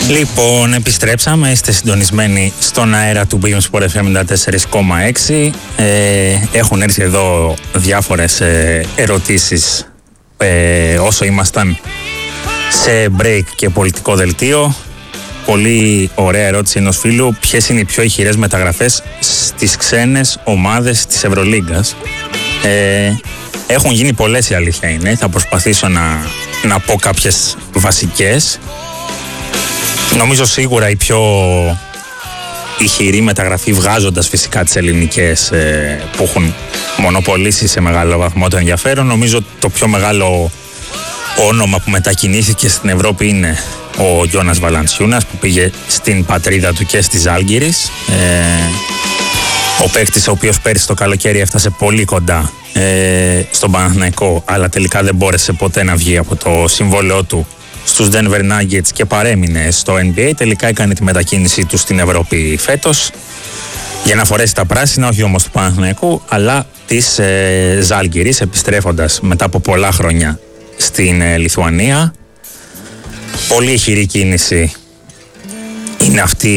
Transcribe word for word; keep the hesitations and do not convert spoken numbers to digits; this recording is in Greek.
Λοιπόν, επιστρέψαμε, είστε συντονισμένοι στον αέρα του Bigsport εφ εμ ενενήντα τέσσερα κόμμα έξι. Ε, έχουν έρθει εδώ διάφορες ε, ερωτήσεις ε, όσο ήμασταν σε break και πολιτικό δελτίο. Πολύ ωραία ερώτηση ενός φίλου. Ποιες είναι οι πιο ηχηρές μεταγραφές στις ξένες ομάδες της Ευρωλίγκας? Ε, έχουν γίνει πολλές, η αλήθεια είναι. Θα προσπαθήσω να, να πω κάποιες βασικές. Νομίζω σίγουρα η πιο ηχηρή μεταγραφή, βγάζοντας φυσικά τις ελληνικές ε, που έχουν μονοπολίσει σε μεγάλο βαθμό το ενδιαφέρον, νομίζω το πιο μεγάλο όνομα που μετακινήθηκε στην Ευρώπη είναι ο Γιώνας Βαλαντσιούνας, που πήγε στην πατρίδα του και στη Ζάλγκιρις. Ε, ο παίκτης ο οποίος πέρυσι το καλοκαίρι έφτασε πολύ κοντά ε, στον Παναθηναϊκό, αλλά τελικά δεν μπόρεσε ποτέ να βγει από το συμβόλαιό του στους Denver Nuggets και παρέμεινε στο N B A. Τελικά έκανε τη μετακίνησή του στην Ευρώπη φέτος για να φορέσει τα πράσινα, όχι όμως του Παναθηναϊκού, αλλά της ε, Ζάλγκιρις, επιστρέφοντας μετά από πολλά χρόνια στην ε, Λιθουανία. Πολύ ηχηρή κίνηση είναι αυτή